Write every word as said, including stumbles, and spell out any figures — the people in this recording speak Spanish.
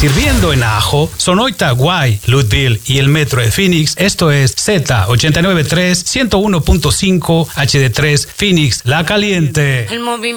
sirviendo en Ajo, Sonoita, Guay, Louisville y el Metro de Phoenix. Esto es Z ochenta y nueve punto tres, ciento uno punto cinco H D tres, Phoenix, La Caliente. El movimiento